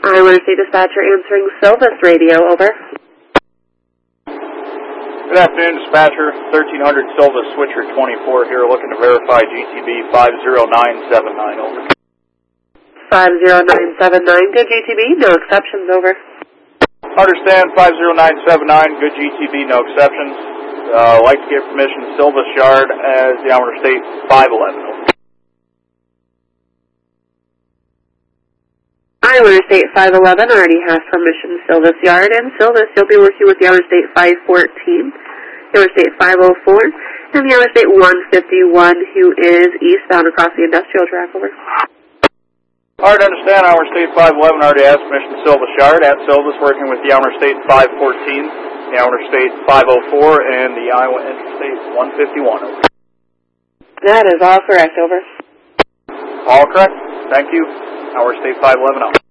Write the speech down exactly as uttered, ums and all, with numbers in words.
I want to say dispatcher answering Silvis radio, over. Good afternoon, dispatcher. thirteen hundred Silvis Switcher twenty-four here, looking to verify G T B five zero nine seven nine, over. five zero nine seven nine, good G T B, no exceptions, over. Understand, five zero nine seven nine, good G T B, no exceptions. Uh, like to get permission to Silvis Yard as the Almer State five eleven, over. I want to state five eleven already has permission to Silvis Yard, and Silvis, you'll be working with the Almer State five fourteen, the Almer State five oh four, and the Almer State one fifty-one, who is eastbound across the industrial track, over. Alright, understand, Almer State five eleven already has permission to Silvis Yard. At Silvis, working with the Almer State five fourteen, the Almer State five oh four, and the Iowa Interstate one fifty-one, over. That is all correct, over. All correct. Thank you. Almer State five eleven out.